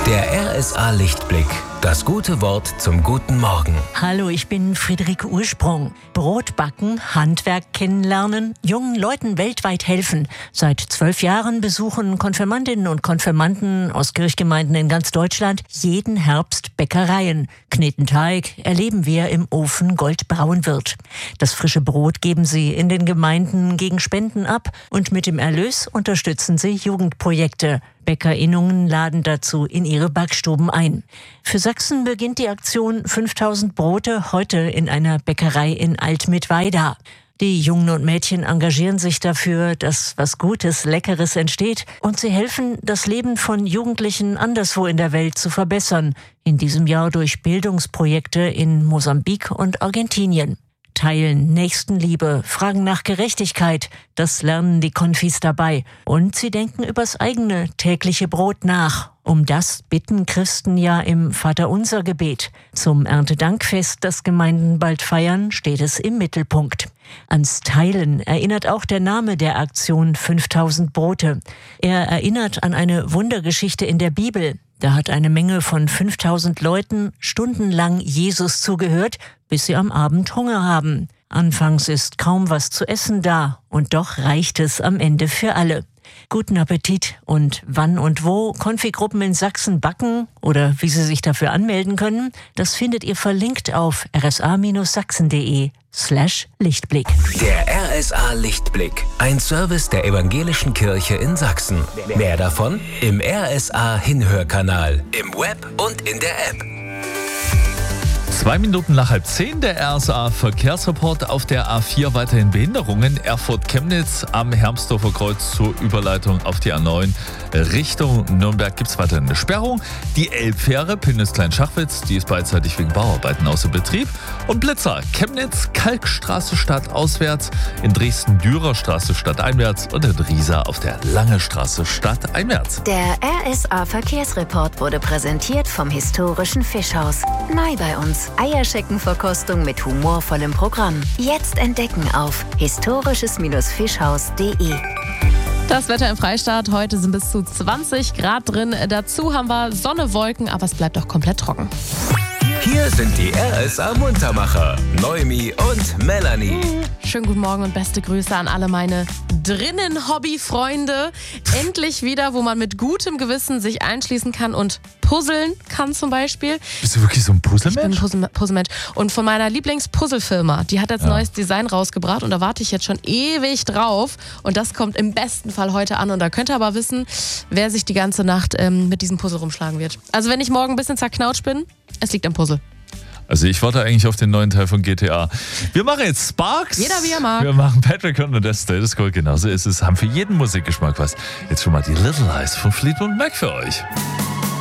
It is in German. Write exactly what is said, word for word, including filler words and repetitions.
Der R S A-Lichtblick. Das gute Wort zum guten Morgen. Hallo, ich bin Friederike Ursprung. Brot backen, Handwerk kennenlernen, jungen Leuten weltweit helfen. Seit zwölf Jahren besuchen Konfirmandinnen und Konfirmanden aus Kirchgemeinden in ganz Deutschland jeden Herbst Bäckereien. Kneten Teig, erleben wir im Ofen goldbraun wird. Das frische Brot geben sie in den Gemeinden gegen Spenden ab und mit dem Erlös unterstützen sie Jugendprojekte. BäckerInnen laden dazu in ihre Backstuben ein. Für Sachsen beginnt die Aktion fünftausend Brote heute in einer Bäckerei in Alt-Mittweida. Die Jungen und Mädchen engagieren sich dafür, dass was Gutes, Leckeres entsteht und sie helfen, das Leben von Jugendlichen anderswo in der Welt zu verbessern. In diesem Jahr durch Bildungsprojekte in Mosambik und Argentinien. Teilen, Nächstenliebe, Fragen nach Gerechtigkeit, das lernen die Konfis dabei. Und sie denken übers eigene tägliche Brot nach. Um das bitten Christen ja im Vaterunser-Gebet. Zum Erntedankfest, das Gemeinden bald feiern, steht es im Mittelpunkt. Ans Teilen erinnert auch der Name der Aktion fünftausend Brote. Er erinnert an eine Wundergeschichte in der Bibel. Da hat eine Menge von fünftausend Leuten stundenlang Jesus zugehört, bis sie am Abend Hunger haben. Anfangs ist kaum was zu essen da und doch reicht es am Ende für alle. Guten Appetit und wann und wo Konfigruppen in Sachsen backen oder wie Sie sich dafür anmelden können, das findet ihr verlinkt auf rsa-sachsen.de slash Lichtblick. Der R S A-Lichtblick. Ein Service der Evangelischen Kirche in Sachsen. Mehr davon im R S A-Hinhörkanal, im Web und in der App. Zwei Minuten nach halb zehn, der R S A-Verkehrsreport auf der A vier, weiterhin Behinderungen. Erfurt-Chemnitz am Hermsdorfer Kreuz zur Überleitung auf die A neun Richtung Nürnberg gibt es weiterhin eine Sperrung. Die Elbfähre Pindus-Klein-Schachwitz, die ist beidseitig wegen Bauarbeiten außer Betrieb. Und Blitzer, Chemnitz, Kalkstraße stadtauswärts, in Dresden Dürerstraße stadteinwärts und in Riesa auf der Lange Straße stadteinwärts. Der R S A-Verkehrsreport wurde präsentiert vom historischen Fischhaus. Neu bei uns. Eierscheckenverkostung mit humorvollem Programm. Jetzt entdecken auf historisches Fischhaus punkt de. Das Wetter im Freistaat. Heute sind bis zu zwanzig Grad drin. Dazu haben wir Sonne, Wolken, aber es bleibt auch komplett trocken. Hier sind die R S A-Muntermacher, Noemi und Melanie. Schönen guten Morgen und beste Grüße an alle meine Drinnen-Hobby-Freunde. Endlich wieder, wo man mit gutem Gewissen sich einschließen kann und puzzeln kann zum Beispiel. Bist du wirklich so ein Puzzlemensch? Ich bin ein Puzzle- Puzzlemensch. Und von meiner Lieblings-Puzzle-Firma, die hat jetzt ja. neues Design rausgebracht und da warte ich jetzt schon ewig drauf. Und das kommt im besten Fall heute an. Und da könnt ihr aber wissen, wer sich die ganze Nacht ähm, mit diesem Puzzle rumschlagen wird. Also wenn ich morgen ein bisschen zerknautscht bin, es liegt am Puzzle. Also ich warte eigentlich auf den neuen Teil von G T A. Wir machen jetzt Sparks. Jeder wie er mag. Wir machen Patrick und der Status Quo. Genauso ist es. Haben für jeden Musikgeschmack was. Jetzt schon mal die Little Eyes von Fleetwood Mac für euch.